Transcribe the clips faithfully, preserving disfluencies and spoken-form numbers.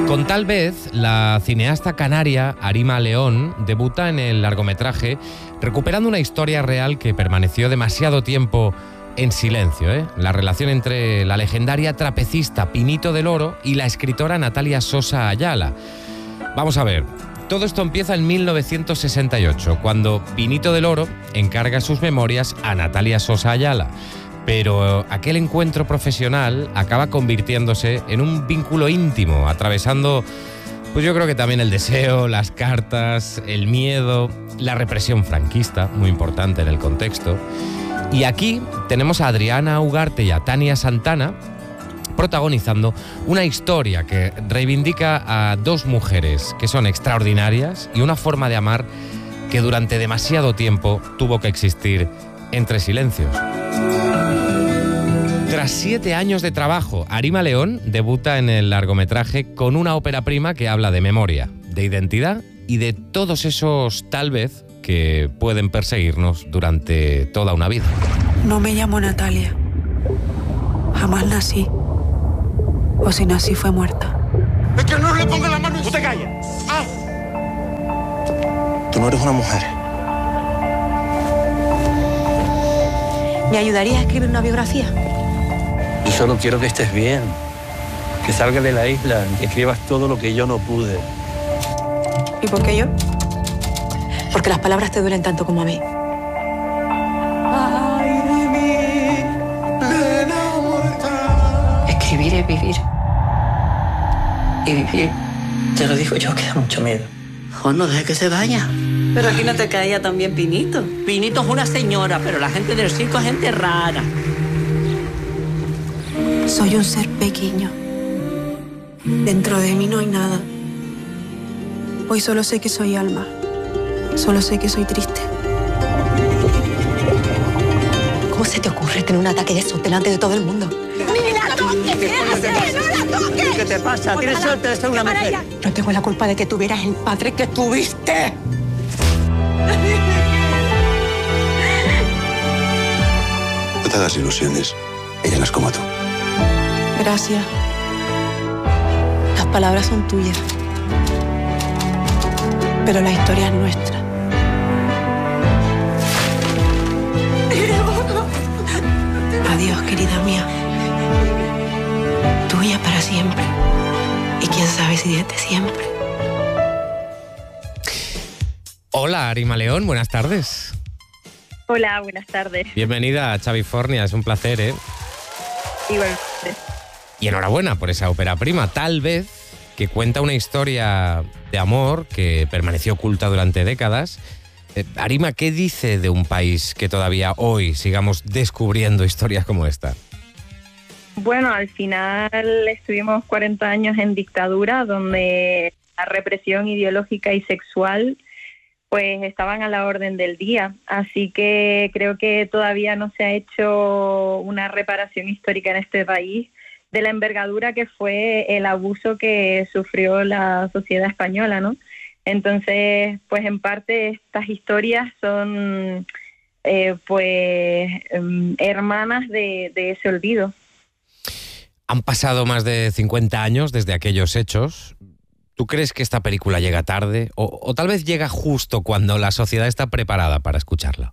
Con Tal vez, la cineasta canaria Arima León debuta en el largometraje recuperando una historia real que permaneció demasiado tiempo en silencio, ¿eh? La relación entre la legendaria trapecista Pinito del Oro y la escritora Natalia Sosa Ayala. Vamos a ver, todo esto empieza en mil novecientos sesenta y ocho, cuando Pinito del Oro encarga sus memorias a Natalia Sosa Ayala. Pero aquel encuentro profesional acaba convirtiéndose en un vínculo íntimo, atravesando, pues yo creo que también el deseo, las cartas, el miedo, la represión franquista, muy importante en el contexto. Y aquí tenemos a Adriana Ugarte y a Tania Santana protagonizando una historia que reivindica a dos mujeres que son extraordinarias y una forma de amar que durante demasiado tiempo tuvo que existir entre silencios. Tras siete años de trabajo, Arima León debuta en el largometraje con una ópera prima que habla de memoria, de identidad y de todos esos tal vez que pueden perseguirnos durante toda una vida. No me llamo Natalia. Jamás nací. O si nací fue muerta. ¡Es que no le ponga la mano! ¡Tú te callas! ¡Ah! Tú no eres una mujer. ¿Me ayudarías a escribir una biografía? Yo solo quiero que estés bien, que salgas de la isla, que escribas todo lo que yo no pude. ¿Y por qué yo? Porque las palabras te duelen tanto como a mí. Ay, de mí, nena muerta. Escribir es vivir. Y vivir, Te lo digo yo, que da mucho miedo. Jo, no deje que se vaya. pero aquí no te caía también Pinito. Pinito es una señora, pero la gente del circo es gente rara. Soy un ser pequeño. Dentro de mí no hay nada. Hoy solo sé que soy alma. Solo sé que soy triste. ¿Cómo se te ocurre tener un ataque de esos delante de todo el mundo? ¡Ni la toques! ¿Qué haces? ¡No la toques! ¿Qué te pasa? Tienes suerte de ser una mujer. No tengo la culpa de que tuvieras el padre que tuviste. No te hagas ilusiones. Ella no es como tú. Gracias. Las palabras son tuyas. Pero la historia es nuestra. Adiós, querida mía. Tuya para siempre. Y quién sabe si desde siempre. Hola, Arima León, buenas tardes. Hola, buenas tardes. Bienvenida a Chavifornia, es un placer, ¿eh? Igualmente. Y enhorabuena por esa ópera prima, Tal vez, que cuenta una historia de amor que permaneció oculta durante décadas. Eh, Arima, ¿qué dice de un país que todavía hoy sigamos descubriendo historias como esta? Bueno, al final estuvimos cuarenta años en dictadura, donde la represión ideológica y sexual pues estaban a la orden del día. Así que creo que todavía no se ha hecho una reparación histórica en este país de la envergadura que fue el abuso que sufrió la sociedad española, ¿no? Entonces, pues en parte estas historias son eh, pues eh, hermanas de, de ese olvido. Han pasado más de cincuenta años desde aquellos hechos. ¿Tú crees que esta película llega tarde? O, o tal vez llega justo cuando la sociedad está preparada para escucharla.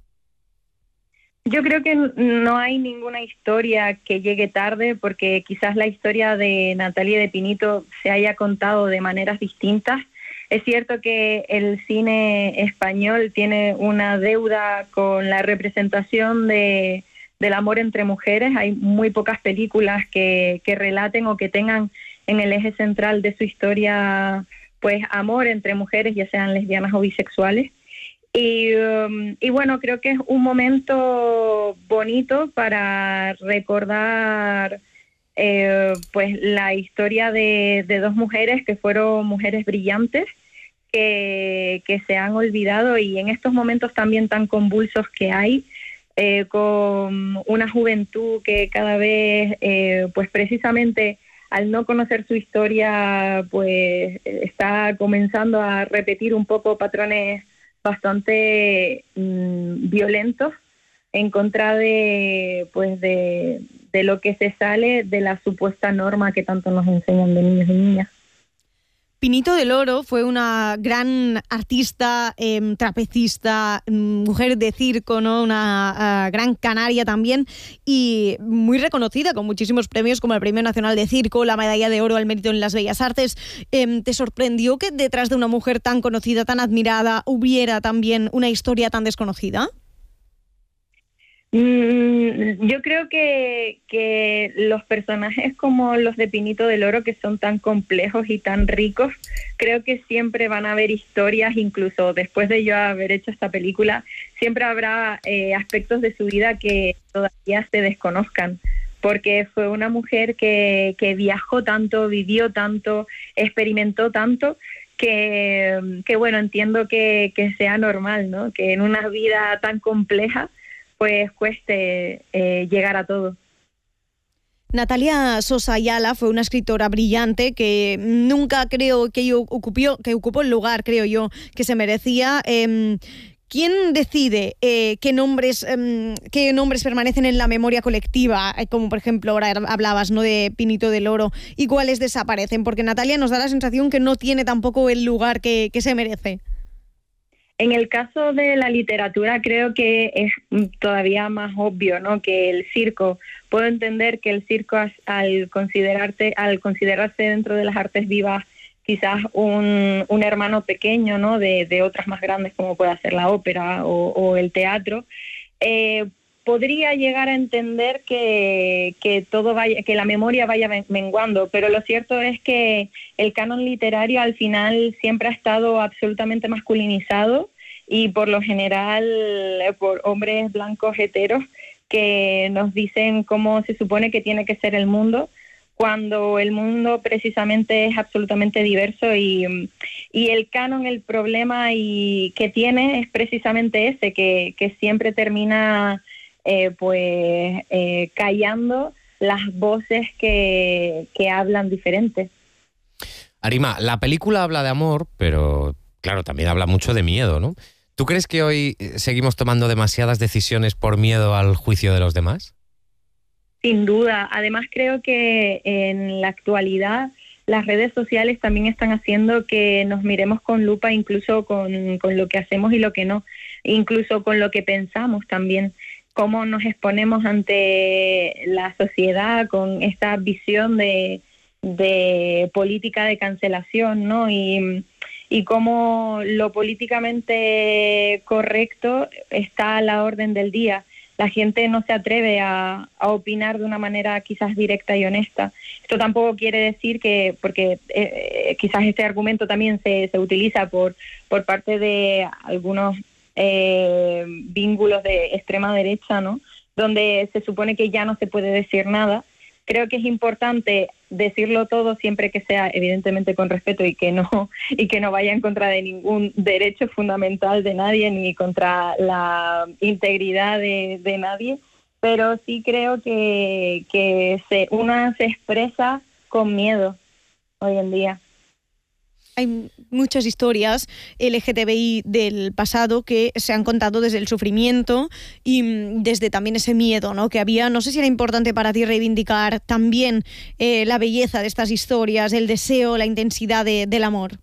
Yo creo que no hay ninguna historia que llegue tarde, porque quizás la historia de Natalia y de Pinito se haya contado de maneras distintas. Es cierto que el cine español tiene una deuda con la representación de, del amor entre mujeres. Hay muy pocas películas que, que relaten o que tengan en el eje central de su historia pues amor entre mujeres, ya sean lesbianas o bisexuales. Y, um, y bueno, creo que es un momento bonito para recordar eh, pues la historia de, de dos mujeres que fueron mujeres brillantes, que, que se han olvidado, y en estos momentos también tan convulsos que hay, eh, con una juventud que cada vez, eh, pues precisamente al no conocer su historia, pues está comenzando a repetir un poco patrones bastante mmm, violentos en contra de pues de, de lo que se sale de la supuesta norma que tanto nos enseñan de niños y niñas. Pinito del Oro fue una gran artista, eh, trapecista, mujer de circo, ¿no? Una uh, gran canaria también, y muy reconocida con muchísimos premios como el Premio Nacional de Circo, la Medalla de Oro al Mérito en las Bellas Artes. Eh, ¿Te sorprendió que detrás de una mujer tan conocida, tan admirada, hubiera también una historia tan desconocida? Yo creo que, que los personajes como los de Pinito del Oro, que son tan complejos y tan ricos, creo que siempre van a haber historias, incluso después de yo haber hecho esta película, siempre habrá eh, aspectos de su vida que todavía se desconozcan, porque fue una mujer que, que viajó tanto, vivió tanto, experimentó tanto, que, que bueno, entiendo que, que sea normal, ¿no? Que en una vida tan compleja pues cueste eh, llegar a todo. Natalia Sosa Ayala fue una escritora brillante que nunca creo que ocupó, que ocupó el lugar, creo yo, que se merecía. Eh, ¿Quién decide eh, qué nombres eh, qué nombres permanecen en la memoria colectiva? Eh, como por ejemplo ahora hablabas, ¿no?, de Pinito del Oro, y cuáles desaparecen, porque Natalia nos da la sensación que no tiene tampoco el lugar que, que se merece. En el caso de la literatura creo que es todavía más obvio, ¿no?, que el circo. Puedo entender que el circo, al considerarte, al considerarse dentro de las artes vivas quizás un, un hermano pequeño, ¿no?, de, de otras más grandes como puede ser la ópera o, o el teatro, eh, podría llegar a entender que, que todo vaya, que la memoria vaya menguando, pero lo cierto es que el canon literario al final siempre ha estado absolutamente masculinizado, y por lo general por hombres blancos heteros que nos dicen cómo se supone que tiene que ser el mundo, cuando el mundo precisamente es absolutamente diverso, y, y el canon, el problema y que tiene es precisamente ese, que, que siempre termina eh, pues eh, callando las voces que, que hablan diferente. Arima, la película habla de amor, pero claro, también habla mucho de miedo, ¿no? ¿Tú crees que hoy seguimos tomando demasiadas decisiones por miedo al juicio de los demás? Sin duda. Además, creo que en la actualidad las redes sociales también están haciendo que nos miremos con lupa, incluso con, con lo que hacemos y lo que no, incluso con lo que pensamos también, cómo nos exponemos ante la sociedad con esta visión de, de política de cancelación, ¿no? Y, y cómo lo políticamente correcto está a la orden del día. La gente no se atreve a, a opinar de una manera quizás directa y honesta. Esto tampoco quiere decir que, porque eh, quizás este argumento también se, se utiliza por, por parte de algunos eh, vínculos de extrema derecha, ¿no?, donde se supone que ya no se puede decir nada. Creo que es importante decirlo todo, siempre que sea evidentemente con respeto y que no y que no vaya en contra de ningún derecho fundamental de nadie ni contra la integridad de, de nadie, pero sí creo que, que se, una se expresa con miedo hoy en día. Hay muchas historias L G T B I del pasado que se han contado desde el sufrimiento y desde también ese miedo, ¿no?, que había. No sé si era importante para ti reivindicar también eh, la belleza de estas historias, el deseo, la intensidad de, del amor.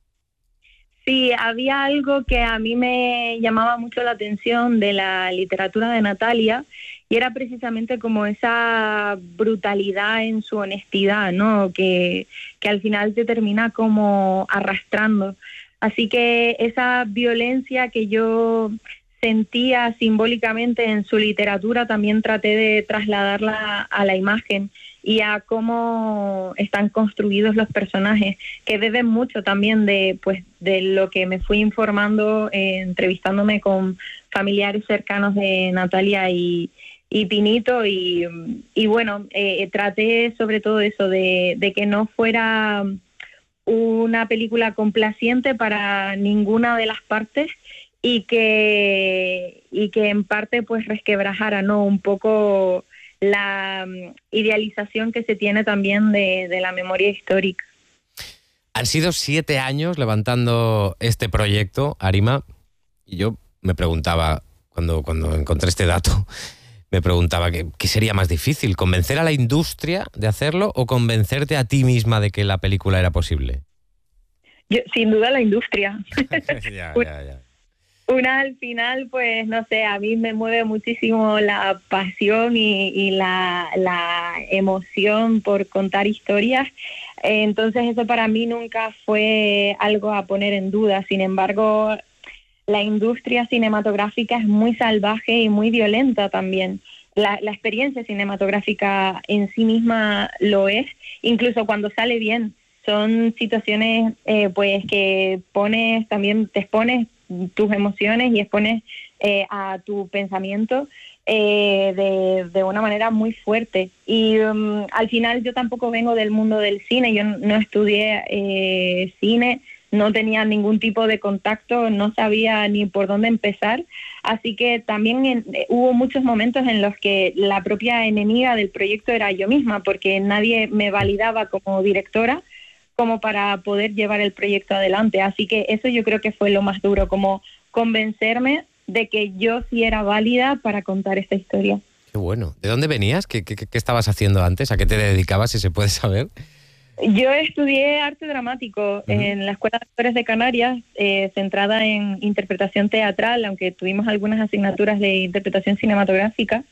Sí, había algo que a mí me llamaba mucho la atención de la literatura de Natalia, y era precisamente como esa brutalidad en su honestidad, ¿no?, que, que al final te termina como arrastrando. Así que esa violencia que yo sentía simbólicamente en su literatura también traté de trasladarla a la imagen y a cómo están construidos los personajes, que deben mucho también de, pues, de lo que me fui informando, eh, entrevistándome con familiares cercanos de Natalia y y Pinito, y, y bueno, eh, traté sobre todo eso, de, de que no fuera una película complaciente para ninguna de las partes, y que, y que en parte pues resquebrajara, ¿no?, un poco la um, idealización que se tiene también de, de la memoria histórica. Han sido siete años levantando este proyecto, Arima, y yo me preguntaba, cuando, cuando encontré este dato, me preguntaba ¿qué, qué sería más difícil? ¿Convencer a la industria de hacerlo o convencerte a ti misma de que la película era posible? Yo, sin duda la industria. ya, ya, ya. Una al final, pues no sé, a mí me mueve muchísimo la pasión y, y la, la emoción por contar historias. Entonces eso para mí nunca fue algo a poner en duda. Sin embargo, la industria cinematográfica es muy salvaje y muy violenta también. La, la experiencia cinematográfica en sí misma lo es, incluso cuando sale bien. Son situaciones eh, pues que pones, también te expones tus emociones y expones eh, a tu pensamiento eh, de, de una manera muy fuerte. Y um, al final yo tampoco vengo del mundo del cine, yo no estudié eh, cine, no tenía ningún tipo de contacto, no sabía ni por dónde empezar, así que también en, eh, hubo muchos momentos en los que la propia enemiga del proyecto era yo misma, porque nadie me validaba como directora como para poder llevar el proyecto adelante. Así que eso yo creo que fue lo más duro, como convencerme de que yo sí era válida para contar esta historia. Qué bueno. ¿De dónde venías? ¿Qué, qué, qué estabas haciendo antes? ¿A qué te dedicabas, si se puede saber? Yo estudié arte dramático uh-huh. en la Escuela de Actores de Canarias, eh, centrada en interpretación teatral, aunque tuvimos algunas asignaturas de interpretación cinematográfica.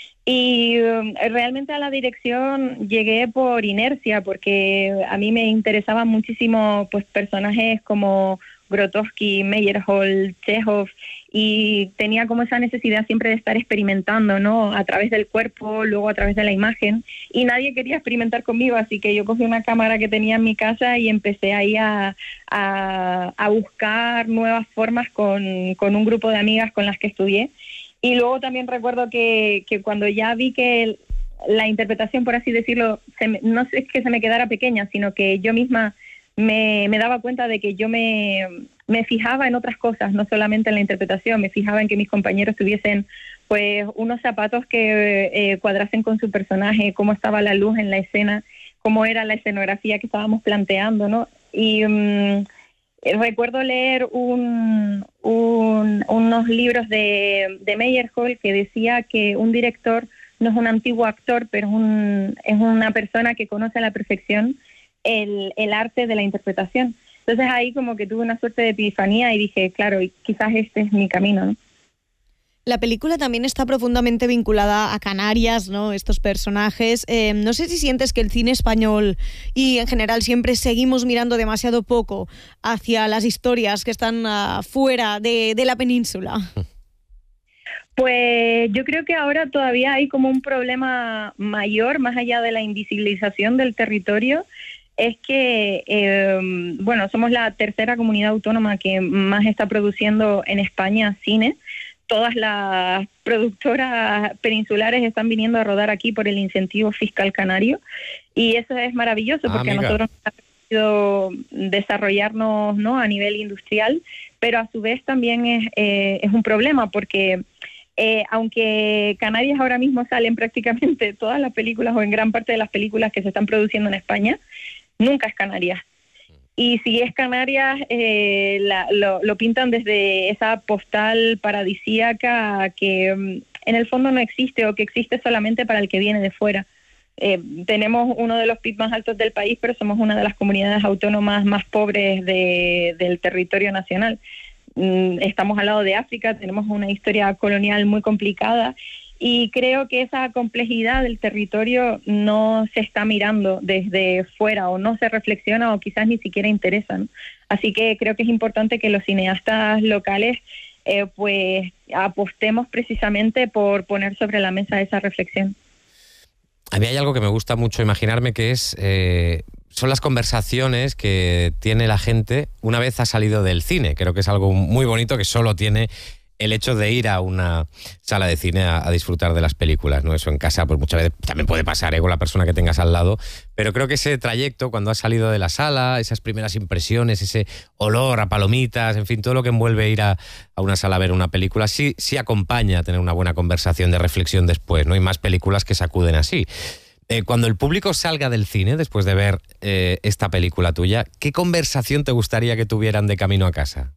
Y um, realmente a la dirección llegué por inercia, porque a mí me interesaban muchísimo pues personajes como Grotowski, Meyerhold, Chekhov, y tenía como esa necesidad siempre de estar experimentando, ¿no? A través del cuerpo, luego a través de la imagen, y nadie quería experimentar conmigo, así que yo cogí una cámara que tenía en mi casa y empecé ahí a, a, a buscar nuevas formas con, con un grupo de amigas con las que estudié. Y luego también recuerdo que, que cuando ya vi que el, la interpretación, por así decirlo, se me, no es que se me quedara pequeña, sino que yo misma me, me daba cuenta de que yo me, me fijaba en otras cosas, no solamente en la interpretación, me fijaba en que mis compañeros tuviesen pues unos zapatos que eh, cuadrasen con su personaje, cómo estaba la luz en la escena, cómo era la escenografía que estábamos planteando, ¿no? Y um, recuerdo leer un, un, unos libros de, de Meyerhold que decía que un director no es un antiguo actor, pero es, un, es una persona que conoce a la perfección el, el arte de la interpretación. Entonces ahí como que tuve una suerte de epifanía y dije, claro, quizás este es mi camino, ¿no? La película también está profundamente vinculada a Canarias, ¿no? Estos personajes. Eh, no sé si sientes que el cine español y en general siempre seguimos mirando demasiado poco hacia las historias que están uh, fuera de, de la península. Pues yo creo que ahora todavía hay como un problema mayor, más allá de la invisibilización del territorio, es que, eh, bueno, somos la tercera comunidad autónoma que más está produciendo en España cine. Todas las productoras peninsulares están viniendo a rodar aquí por el incentivo fiscal canario y eso es maravilloso porque ah, a nosotros nos ha permitido desarrollarnos, ¿no?, a nivel industrial, pero a su vez también es, eh, es un problema porque eh, aunque Canarias ahora mismo salen prácticamente todas las películas o en gran parte de las películas que se están produciendo en España, nunca es Canarias. Y si es Canarias, eh, la, lo, lo pintan desde esa postal paradisíaca que um, en el fondo no existe o que existe solamente para el que viene de fuera. Eh, tenemos uno de los P I B más altos del país, pero somos una de las comunidades autónomas más pobres de, del territorio nacional. Mm, estamos al lado de África, tenemos una historia colonial muy complicada y creo que esa complejidad del territorio no se está mirando desde fuera o no se reflexiona o quizás ni siquiera interesa, ¿no? Así que creo que es importante que los cineastas locales eh, pues apostemos precisamente por poner sobre la mesa esa reflexión. A mí hay algo que me gusta mucho imaginarme que es eh, son las conversaciones que tiene la gente una vez ha salido del cine. Creo que es algo muy bonito que solo tiene el hecho de ir a una sala de cine a, a disfrutar de las películas, ¿no? Eso en casa pues muchas veces también puede pasar, ¿eh?, con la persona que tengas al lado, pero creo que ese trayecto cuando has salido de la sala, esas primeras impresiones, ese olor a palomitas, en fin, todo lo que envuelve ir a, a una sala a ver una película, sí, sí acompaña a tener una buena conversación de reflexión después, ¿no? Hay más películas que sacuden así. Eh, cuando el público salga del cine después de ver eh, esta película tuya, ¿qué conversación te gustaría que tuvieran de camino a casa?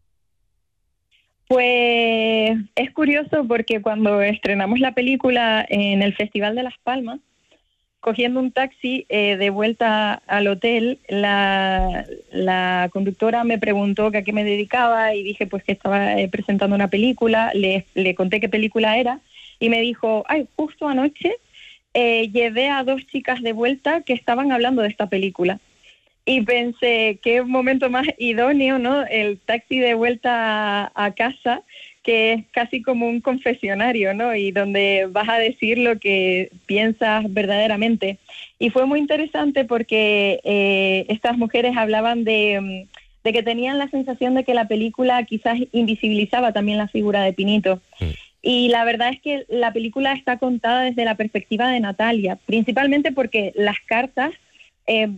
Pues es curioso porque cuando estrenamos la película en el Festival de Las Palmas, cogiendo un taxi eh, de vuelta al hotel, la, la conductora me preguntó que a qué me dedicaba y dije pues que estaba eh, presentando una película, le, le conté qué película era y me dijo, ay, justo anoche eh, llevé a dos chicas de vuelta que estaban hablando de esta película. Y pensé, qué momento más idóneo, ¿no? El taxi de vuelta a, a casa, que es casi como un confesionario, ¿no? Y donde vas a decir lo que piensas verdaderamente. Y fue muy interesante porque eh, estas mujeres hablaban de, de que tenían la sensación de que la película quizás invisibilizaba también la figura de Pinito. Sí. Y la verdad es que la película está contada desde la perspectiva de Natalia, principalmente porque las cartas eh,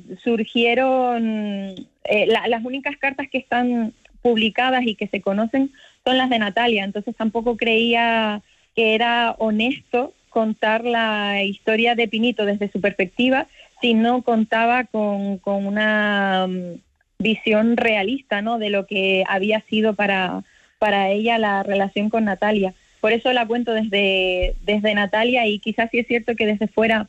surgieron, eh, la, las únicas cartas que están publicadas y que se conocen son las de Natalia, entonces tampoco creía que era honesto contar la historia de Pinito desde su perspectiva si no contaba con, con una um, visión realista, ¿no?, de lo que había sido para, para ella la relación con Natalia. Por eso la cuento desde, desde Natalia y quizás sí es cierto que desde fuera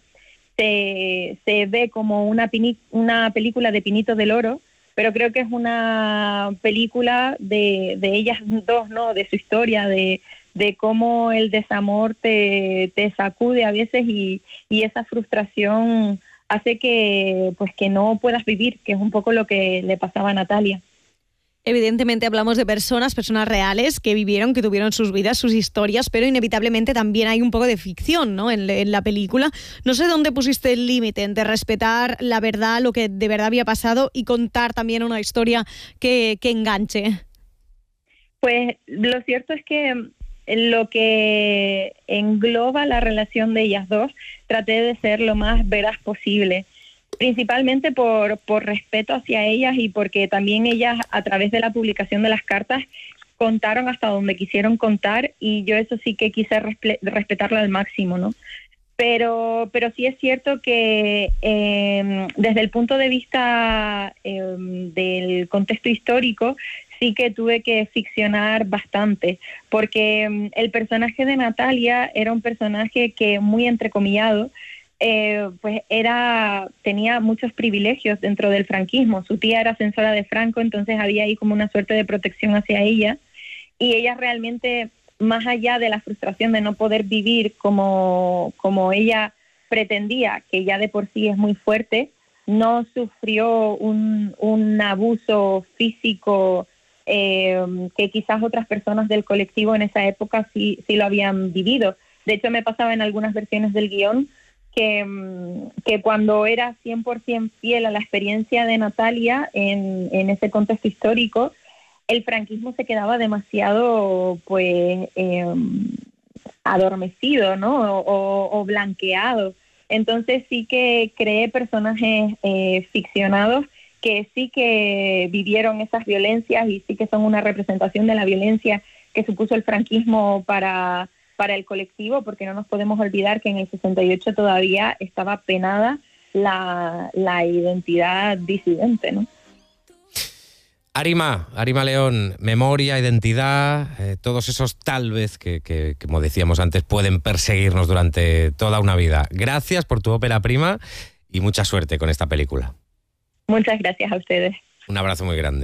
se, se ve como una, pini, una película de Pinito del Oro, pero creo que es una película de, de ellas dos, ¿no?, de su historia, de, de cómo el desamor te, te sacude a veces y, y esa frustración hace que, pues, que no puedas vivir, que es un poco lo que le pasaba a Natalia. Evidentemente hablamos de personas, personas reales que vivieron, que tuvieron sus vidas, sus historias, pero inevitablemente también hay un poco de ficción, ¿no?, en, en la película. No sé dónde pusiste el límite entre respetar la verdad, lo que de verdad había pasado y contar también una historia que, que enganche. Pues lo cierto es que lo que engloba la relación de ellas dos, traté de ser lo más veraz posible. Principalmente por, por respeto hacia ellas y porque también ellas, a través de la publicación de las cartas, contaron hasta donde quisieron contar y yo eso sí que quise respe- respetarlo al máximo, ¿no? Pero, pero sí es cierto que eh, desde el punto de vista eh, del contexto histórico, sí que tuve que ficcionar bastante, porque el personaje de Natalia era un personaje que, muy entrecomillado, Eh, pues era tenía muchos privilegios dentro del franquismo. Su tía era censora de Franco, entonces había ahí como una suerte de protección hacia ella y ella realmente, más allá de la frustración de no poder vivir como, como ella pretendía, que ya de por sí es muy fuerte, no sufrió un, un abuso físico eh, que quizás otras personas del colectivo en esa época sí, sí lo habían vivido. De hecho, me pasaba en algunas versiones del guión Que, que cuando era cien por ciento fiel a la experiencia de Natalia en, en ese contexto histórico, el franquismo se quedaba demasiado pues eh, adormecido, ¿no? O, o, o blanqueado. Entonces sí que creé personajes eh, ficcionados que sí que vivieron esas violencias y sí que son una representación de la violencia que supuso el franquismo para... para el colectivo, porque no nos podemos olvidar que en el sesenta y ocho todavía estaba penada la, la identidad disidente, ¿no? Arima, Arima León, memoria, identidad, eh, todos esos tal vez que, que, que, como decíamos antes, pueden perseguirnos durante toda una vida. Gracias por tu ópera prima y mucha suerte con esta película. Muchas gracias a ustedes. Un abrazo muy grande.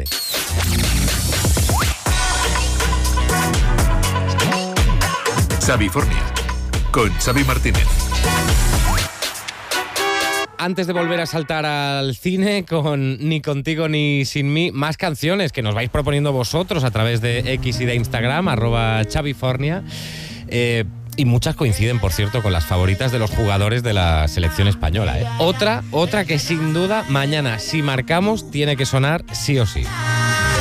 Xavifornia, con Xavi Martínez. Antes de volver a saltar al cine con Ni contigo ni sin mí, más canciones que nos vais proponiendo vosotros a través de X y de Instagram, arroba Xavifornia. Eh, y muchas coinciden, por cierto, con las favoritas de los jugadores de la selección española. ¿eh? Otra, otra que sin duda mañana, si marcamos, tiene que sonar sí o sí.